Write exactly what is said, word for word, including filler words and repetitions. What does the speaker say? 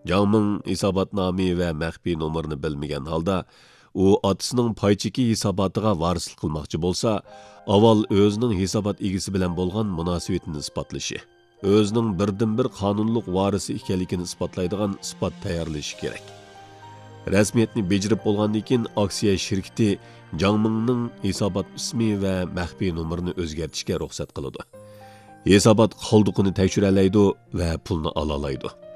Жаңмың hisobotnomi va maxfiy nomerini bilmagan holda, u otasining pay cheki hisobotiga varislik qilmoqchi bo'lsa, avval o'zining hisobot egisi bilan bo'lgan munosabatini isbotlashi, o'zining birdan-bir qonunliq varisi ekanligini isbotlaydigan isbot tayyorlashi kerak. Rasmiyatni bejirib bo'lgandan keyin aksiya shirkati Jangmingning hisobot ismi va maxfiy nomerini o'zgartirishga ruxsat qiladi. Hisobot qoldiqini tekshiralaydi va pulni ololaydi.